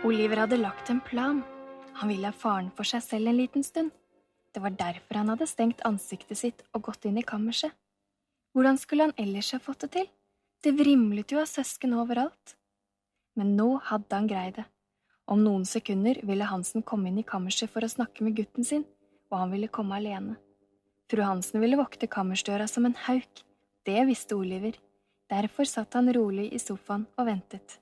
Oliver hadde lagt en plan. Han ville ha faren for seg selv en liten stund. Det var derfor han hadde stengt ansiktet sitt og gått inn i kammerset. Hvordan skulle han ellers ha fått det til? Det vrimlet jo av søsken overalt. Men nå hadde han greid det. Om noen sekunder ville Hansen komme inn i kammerset for å snakke med gutten sin, og han ville komme alene. Fru Hansen ville vokte kammersdøra som en hauk. Det visste Oliver. Derfor satt han rolig i sofaen og ventet.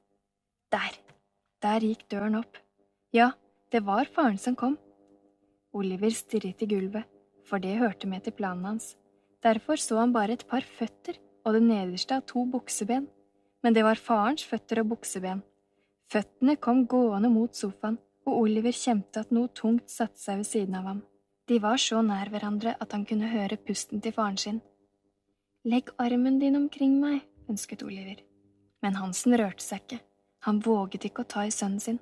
Der gikk døren opp. Ja, det var faren som kom. Oliver stirret i gulvet, for det hørte med til planen hans. Derfor så han bare et par føtter og det nederste av 2 bukseben. Men det var farens føtter og bukseben. Føttene kom gående mot sofaen, og Oliver kjente at noe tungt satte seg ved siden av ham. De var så nær hverandre at han kunne høre pusten til faren sin. «Legg armen din omkring meg», ønsket Oliver. Men Hansen rørte seg ikke. Han våget ikke å ta i sønnen sin.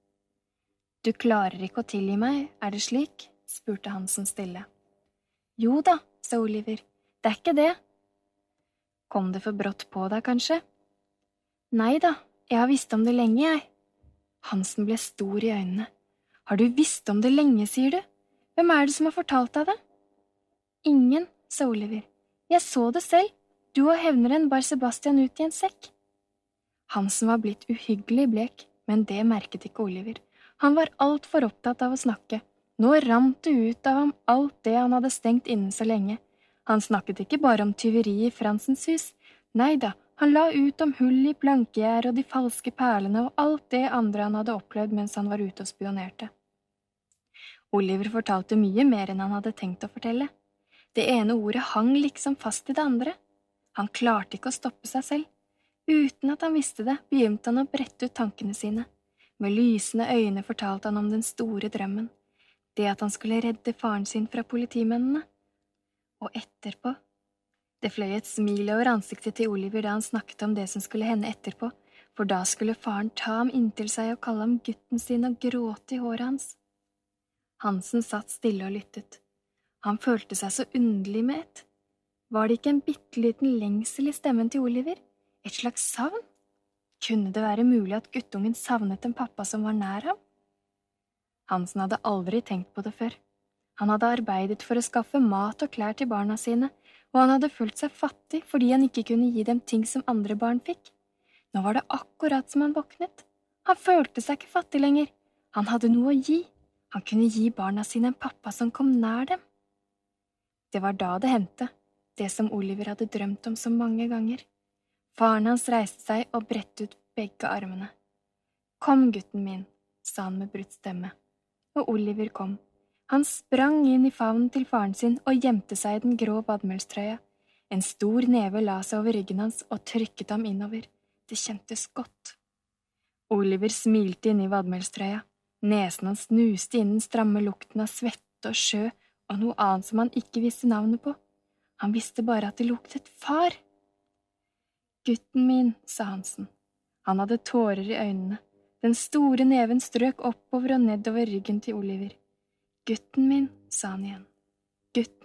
«Du klarer ikke å tilgi meg, er det slik?» spurte Hansen stille. «Jo da», sa Oliver. «Det er ikke det.» «Kom det for brått på deg, kanskje?» «Nei da, jeg har visst om det lenge, jeg.» Hansen ble stor i øynene. «Har du visst om det lenge, sier du? Hvem er det som har fortalt deg det?» «Ingen», sa Oliver. «Jeg så det selv. Du og hevneren bar Sebastian ut i en sekk.» Hansen var blitt uhyggelig blek, men det merket ikke Oliver. Han var alt for opptatt av å snakke. Nå rant det ut av ham alt det han hadde stengt inne så lenge. Han snakket ikke bare om tyveri i Fransens hus. Neida, han la ut om hull i plankegjær og de falske perlene og alt det andre han hadde opplevd mens han var ute og spionerte. Oliver fortalte mye mer enn han hadde tenkt å fortelle. Det ene ordet hang liksom fast i det andre. Han klarte ikke å stoppe seg selv. Uten at han visste det, begynte han å brette ut tankene sine. Med lysende øyne fortalte han om den store drømmen. Det at han skulle redde faren sin fra politimennene. Og etterpå. Det fløy et smil over ansiktet til Oliver da han snakket om det som skulle hende etterpå, for da skulle faren ta ham inntil seg og kalle ham gutten sin og gråte i håret hans. Hansen satt stille og lyttet. Han følte seg så underlig med ett. Var det ikke en bitteliten lengsel i stemmen til Oliver? Et slags savn? Kunne det være mulig at guttungen savnet en pappa som var nær ham? Hansen hadde aldri tenkt på det før. Han hadde arbeidet for å skaffe mat og klær til barna sine, og han hadde følt seg fattig fordi han ikke kunne gi dem ting som andre barn fikk. Nå var det akkurat som han våknet. Han følte seg ikke fattig lenger. Han hadde noe å gi. Han kunne gi barna sine en pappa som kom nær dem. Det var da det hendte, det som Oliver hadde drømt om så mange ganger. Faren hans reiste seg og bredte ut begge armene. «Kom, gutten min», sa han med brutt stemme. Og Oliver kom. Han sprang inn i favnen til faren sin og gjemte seg i den grå vadmelstrøya. En stor neve la seg over ryggen hans og trykket ham innover. Det kjentes godt. Oliver smilte inn i vadmelstrøya. Nesen hans snuste inn den stramme lukten av svette og sjø og noe annet som han ikke visste navnet på. Han visste bare at det luktet far. «Gutten min», sa Hansen. Han hadde tårer i øynene. Den store neven strøk oppover og nedover ryggen til Oliver. «Gutten min», sa han igjen. «Gutten